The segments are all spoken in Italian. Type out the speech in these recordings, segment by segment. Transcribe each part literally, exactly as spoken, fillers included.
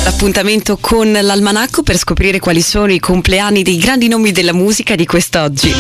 l'appuntamento con l'almanacco per scoprire quali sono i compleanni dei grandi nomi della musica di quest'oggi.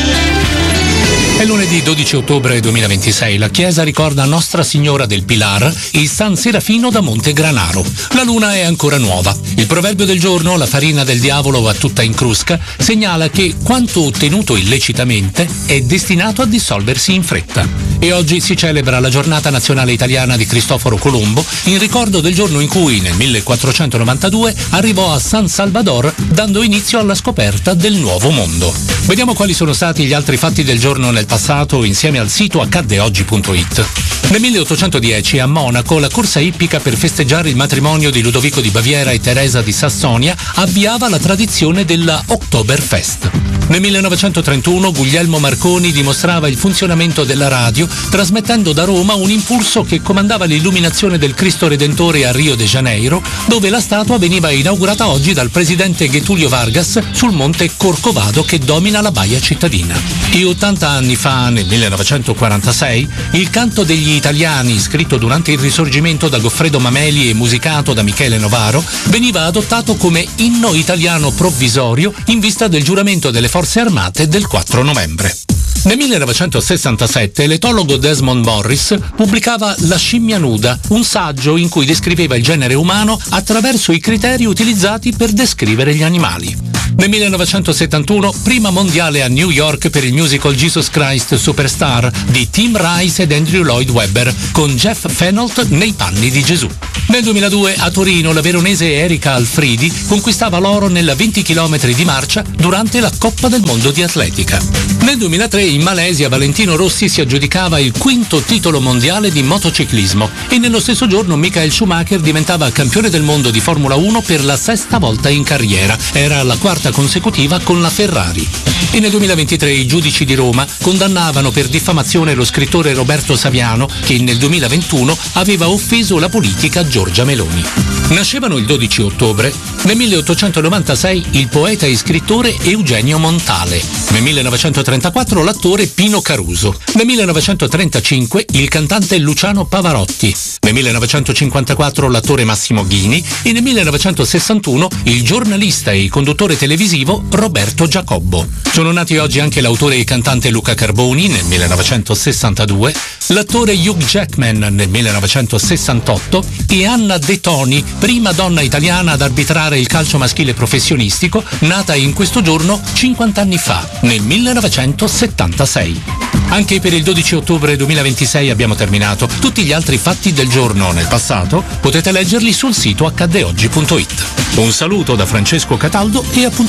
È lunedì dodici ottobre duemilaventisei. La chiesa ricorda Nostra Signora del Pilar e San Serafino da Montegranaro. La luna è ancora nuova. Il proverbio del giorno, la farina del diavolo va tutta in crusca, segnala che quanto ottenuto illecitamente è destinato a dissolversi in fretta. E oggi si celebra la giornata nazionale italiana di Cristoforo Colombo, in ricordo del giorno in cui nel millequattrocentonovantadue arrivò a San Salvador, dando inizio alla scoperta del Nuovo Mondo. Vediamo quali sono stati gli altri fatti del giorno nel passato insieme al sito accadde oggi punto it. Nel milleottocentodieci a Monaco la corsa ippica per festeggiare il matrimonio di Ludovico di Baviera e Teresa di Sassonia avviava la tradizione della Oktoberfest. Nel millenovecentotrentuno Guglielmo Marconi dimostrava il funzionamento della radio trasmettendo da Roma un impulso che comandava l'illuminazione del Cristo Redentore a Rio de Janeiro, dove la statua veniva inaugurata oggi dal presidente Getúlio Vargas sul monte Corcovado che domina la baia cittadina. E ottanta anni fa, nel millenovecentoquarantasei, il Canto degli Italiani, scritto durante il Risorgimento da Goffredo Mameli e musicato da Michele Novaro, veniva adottato come inno italiano provvisorio in vista del giuramento delle Forze Armate del quattro novembre. Nel millenovecentosessantasette l'etologo Desmond Morris pubblicava La scimmia nuda, un saggio in cui descriveva il genere umano attraverso i criteri utilizzati per descrivere gli animali. Nel millenovecentosettantuno, prima mondiale a New York per il musical Jesus Christ Superstar di Tim Rice ed Andrew Lloyd Webber, con Jeff Fennolt nei panni di Gesù. Nel duemiladue a Torino la veronese Erika Alfridi conquistava l'oro nella venti chilometri di marcia durante la Coppa del Mondo di Atletica. Nel duemilatré in Malesia Valentino Rossi si aggiudicava il quinto titolo mondiale di motociclismo e nello stesso giorno Michael Schumacher diventava campione del mondo di Formula uno per la sesta volta in carriera. Era la quarta consecutiva con la Ferrari. E nel duemilaventitré i giudici di Roma condannavano per diffamazione lo scrittore Roberto Saviano che nel duemilaventuno aveva offeso la politica Giorgia Meloni. Nascevano il dodici ottobre, nel milleottocentonovantasei il poeta e scrittore Eugenio Montale, nel millenovecentotrentaquattro l'attore Pino Caruso, nel millenovecentotrentacinque il cantante Luciano Pavarotti, nel millenovecentocinquantaquattro l'attore Massimo Ghini e nel millenovecentosessantuno il giornalista e conduttore televisivo Roberto Giacobbo. Sono nati oggi anche l'autore e cantante Luca Carboni nel millenovecentosessantadue, l'attore Hugh Jackman nel millenovecentosessantotto e Anna De Toni, prima donna italiana ad arbitrare il calcio maschile professionistico, nata in questo giorno cinquanta anni fa, nel millenovecentosettantasei. Anche per il dodici ottobre duemilaventisei abbiamo terminato. Tutti gli altri fatti del giorno nel passato potete leggerli sul sito accadde oggi punto it. Un saluto da Francesco Cataldo e appuntamento